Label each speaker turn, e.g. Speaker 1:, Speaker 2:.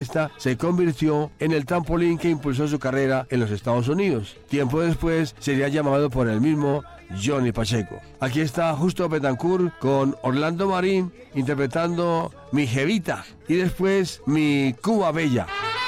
Speaker 1: artista se convirtió en el trampolín que impulsó su carrera en los Estados Unidos. Tiempo después sería llamado por el mismo Johnny Pacheco. Aquí está Justo Betancourt con Orlando Marín interpretando Mi Jevita y después Mi Cuba Bella.